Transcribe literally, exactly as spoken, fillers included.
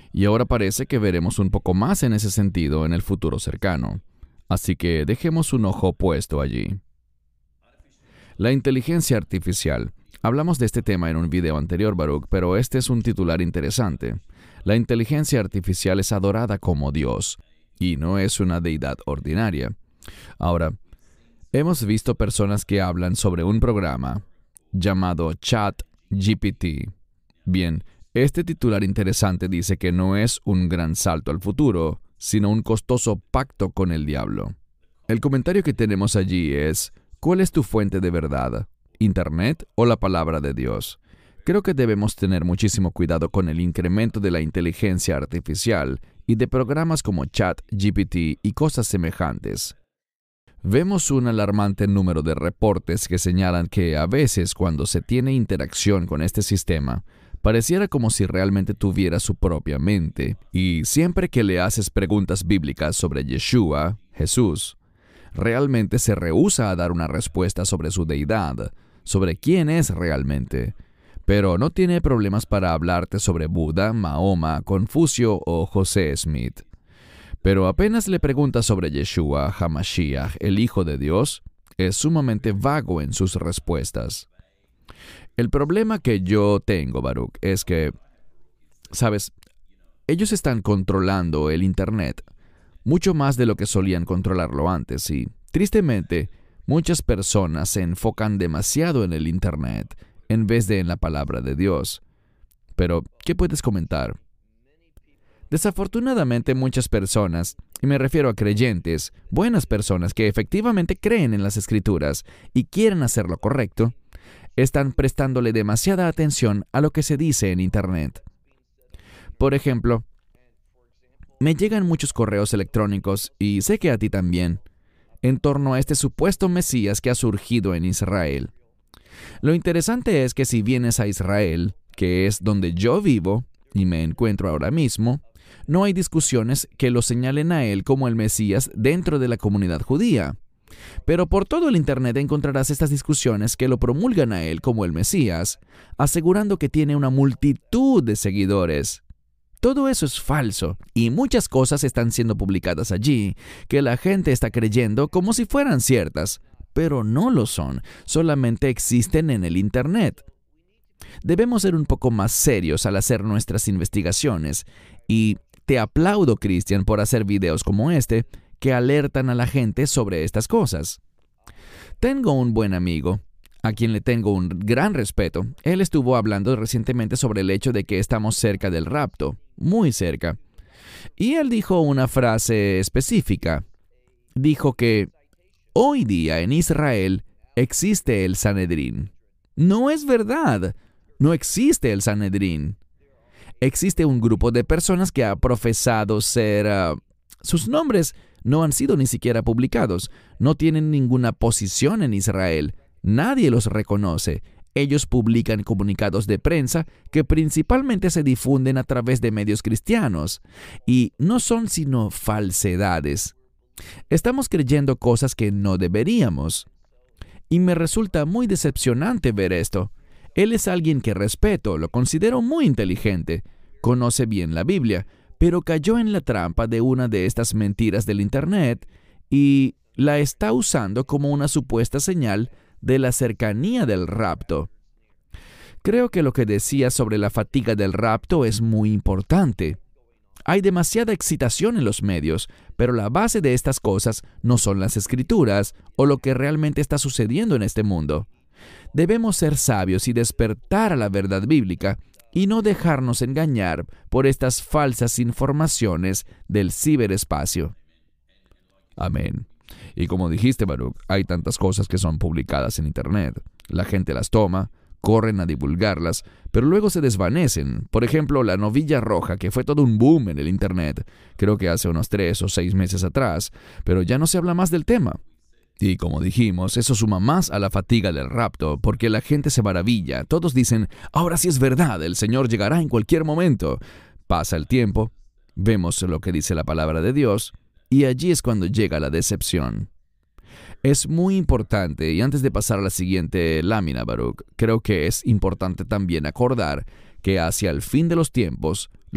Y ahora parece que veremos un poco más en ese sentido en el futuro cercano. Así que dejemos un ojo puesto allí. La inteligencia artificial. Hablamos de este tema en un video anterior, Baruch, pero este es un titular interesante. La inteligencia artificial es adorada como Dios, y no es una deidad ordinaria. Ahora, hemos visto personas que hablan sobre un programa llamado ChatGPT. Bien, este titular interesante dice que no es un gran salto al futuro, sino un costoso pacto con el diablo. El comentario que tenemos allí es: ¿cuál es tu fuente de verdad? ¿Internet o la palabra de Dios? Creo que debemos tener muchísimo cuidado con el incremento de la inteligencia artificial y de programas como ChatGPT y cosas semejantes. Vemos un alarmante número de reportes que señalan que a veces cuando se tiene interacción con este sistema, pareciera como si realmente tuviera su propia mente, y siempre que le haces preguntas bíblicas sobre Yeshua, Jesús, realmente se rehúsa a dar una respuesta sobre su deidad, sobre quién es realmente, pero no tiene problemas para hablarte sobre Buda, Mahoma, Confucio o José Smith. Pero apenas le preguntas sobre Yeshua, Hamashiach, el Hijo de Dios, es sumamente vago en sus respuestas. El problema que yo tengo, Baruch, es que, ¿sabes? Ellos están controlando el Internet mucho más de lo que solían controlarlo antes y, tristemente, muchas personas se enfocan demasiado en el Internet en vez de en la palabra de Dios. Pero, ¿qué puedes comentar? Desafortunadamente, muchas personas, y me refiero a creyentes, buenas personas que efectivamente creen en las Escrituras y quieren hacer lo correcto, están prestándole demasiada atención a lo que se dice en Internet. Por ejemplo, me llegan muchos correos electrónicos, y sé que a ti también, en torno a este supuesto Mesías que ha surgido en Israel. Lo interesante es que si vienes a Israel, que es donde yo vivo y me encuentro ahora mismo, no hay discusiones que lo señalen a él como el Mesías dentro de la comunidad judía. Pero por todo el Internet encontrarás estas discusiones que lo promulgan a él como el Mesías, asegurando que tiene una multitud de seguidores. Todo eso es falso, y muchas cosas están siendo publicadas allí que la gente está creyendo como si fueran ciertas, pero no lo son, solamente existen en el Internet. Debemos ser un poco más serios al hacer nuestras investigaciones, y te aplaudo, Christian, por hacer videos como este, que alertan a la gente sobre estas cosas. Tengo un buen amigo, a quien le tengo un gran respeto. Él estuvo hablando recientemente sobre el hecho de que estamos cerca del rapto, muy cerca. Y él dijo una frase específica. Dijo que hoy día en Israel existe el Sanedrín. No es verdad, no existe el Sanedrín. Existe un grupo de personas que ha profesado ser... Uh, sus nombres no han sido ni siquiera publicados, no tienen ninguna posición en Israel, nadie los reconoce. Ellos publican comunicados de prensa que principalmente se difunden a través de medios cristianos, y no son sino falsedades. Estamos creyendo cosas que no deberíamos. Y me resulta muy decepcionante ver esto. Él es alguien que respeto, lo considero muy inteligente, conoce bien la Biblia, pero cayó en la trampa de una de estas mentiras del Internet y la está usando como una supuesta señal de la cercanía del rapto. Creo que lo que decía sobre la fatiga del rapto es muy importante. Hay demasiada excitación en los medios, pero la base de estas cosas no son las Escrituras o lo que realmente está sucediendo en este mundo. Debemos ser sabios y despertar a la verdad bíblica y no dejarnos engañar por estas falsas informaciones del ciberespacio. Amén. Y como dijiste, Baruch, hay tantas cosas que son publicadas en Internet. La gente las toma, corren a divulgarlas, pero luego se desvanecen. Por ejemplo, la novilla roja, que fue todo un boom en el Internet, creo que hace unos tres o seis meses atrás, pero ya no se habla más del tema. Y como dijimos, eso suma más a la fatiga del rapto, porque la gente se maravilla. Todos dicen, ahora sí es verdad, el Señor llegará en cualquier momento. Pasa el tiempo, vemos lo que dice la palabra de Dios, y allí es cuando llega la decepción. Es muy importante, y antes de pasar a la siguiente lámina, Baruch, creo que es importante también acordar que hacia el fin de los tiempos,